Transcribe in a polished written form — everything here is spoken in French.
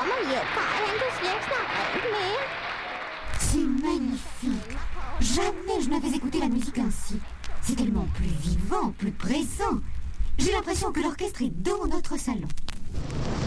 C'est magnifique. Jamais je n'avais écouté la musique ainsi. C'est tellement plus vivant, plus présent. J'ai l'impression que l'orchestre est dans notre salon.